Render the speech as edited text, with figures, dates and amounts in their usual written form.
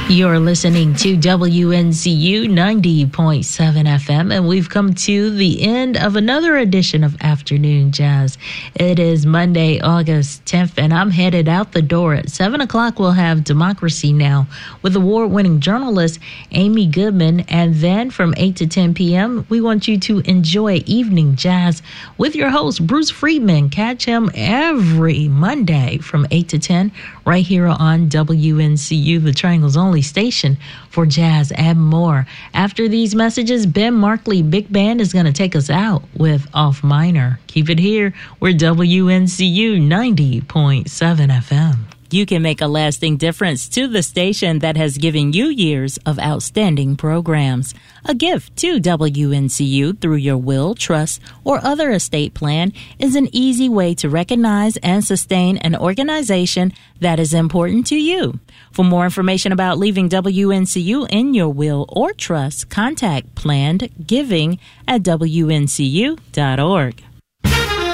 You're listening to WNCU 90.7 FM, and we've come to the end of another edition of Afternoon Jazz. It is Monday, August 10th, and I'm headed out the door. At 7 o'clock, we'll have Democracy Now! With award-winning journalist Amy Goodman, and then from 8 to 10 p.m., we want you to enjoy Evening Jazz with your host, Bruce Friedman. Catch him every Monday from 8 to 10 right here on WNCU, the Triangle's only station for jazz and more. After these messages, Ben Markley Big Band is going to take us out with Off Minor. Keep it here. We're WNCU 90.7 FM. You can make a lasting difference to the station that has given you years of outstanding programs. A gift to WNCU through your will, trust, or other estate plan is an easy way to recognize and sustain an organization that is important to you. For more information about leaving WNCU in your will or trust, contact Planned Giving at WNCU.org.